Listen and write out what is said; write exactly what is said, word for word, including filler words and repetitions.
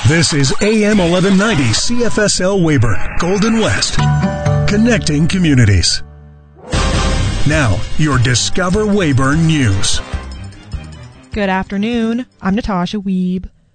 This is A M eleven ninety C F S L Weyburn, Golden West, connecting communities. Now, your Discover Weyburn News. Good afternoon. I'm Natasha Wiebe.